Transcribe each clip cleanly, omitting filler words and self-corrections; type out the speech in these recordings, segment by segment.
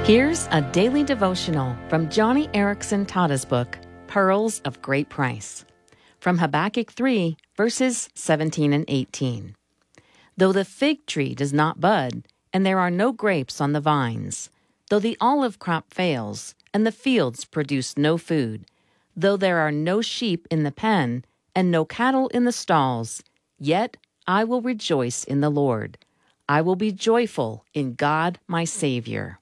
Here's a daily devotional from Johnny Erickson Tada's book, Pearls of Great Price. From Habakkuk 3, verses 17 and 18. Though the fig tree does not bud, and there are no grapes on the vines, though the olive crop fails, and the fields produce no food, though there are no sheep in the pen, and no cattle in the stalls, yet I will rejoice in the Lord. I will be joyful in God my Savior.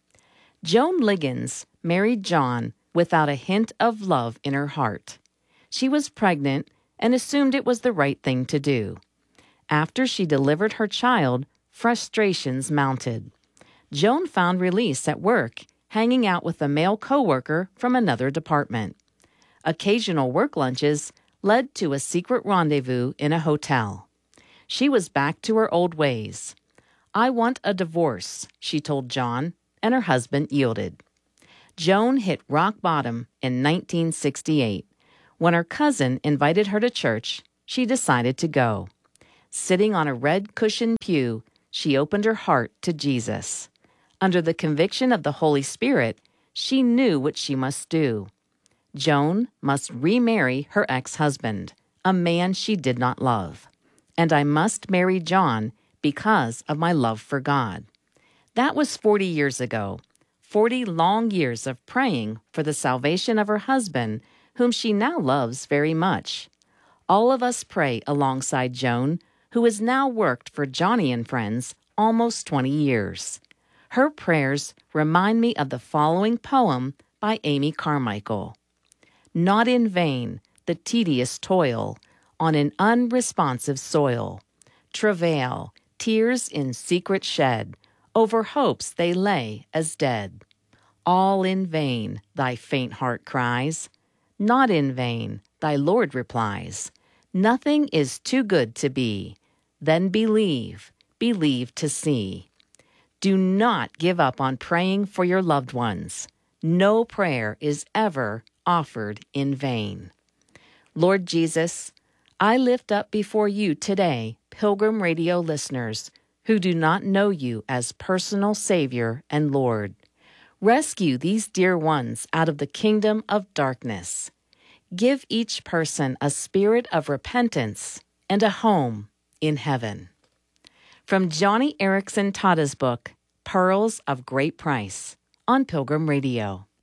Joan Liggins married John without a hint of love in her heart. She was pregnant and assumed it was the right thing to do. After she delivered her child, frustrations mounted. Joan found release at work, hanging out with a male coworker from another department. Occasional work lunches led to a secret rendezvous in a hotel. She was back to her old ways. "I want a divorce," she told John, and her husband yielded. Joan hit rock bottom in 1968. When her cousin invited her to church, she decided to go. Sitting on a red-cushioned pew, she opened her heart to Jesus. Under the conviction of the Holy Spirit, she knew what she must do. Joan must remarry her ex-husband, a man she did not love. And I must marry John because of my love for God. That was 40 years ago, 40 long years of praying for the salvation of her husband, whom she now loves very much. All of us pray alongside Joan, who has now worked for Johnny and Friends almost 20 years. Her prayers remind me of the following poem by Amy Carmichael. Not in vain the tedious toil on an unresponsive soil. Travail, tears in secret shed, over hopes they lay as dead. All in vain thy faint heart cries. Not in vain thy Lord replies. Nothing is too good to be. Then believe, believe to see. Do not give up on praying for your loved ones. No prayer is ever offered in vain. Lord Jesus, I lift up before you today Pilgrim Radio listeners who do not know you as personal Savior and Lord. Rescue these dear ones out of the kingdom of darkness. Give each person a spirit of repentance and a home in heaven. From Johnny Erickson Tada's book, Pearls of Great Price, on Pilgrim Radio.